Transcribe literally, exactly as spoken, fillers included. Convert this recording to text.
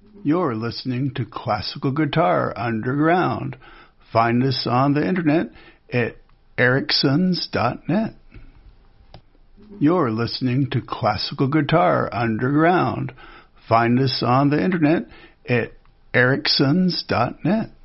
You're listening to Classical Guitar Underground. Find us on the internet at ericsons dot net. You're listening to Classical Guitar Underground. Find us on the internet at ericsons dot net.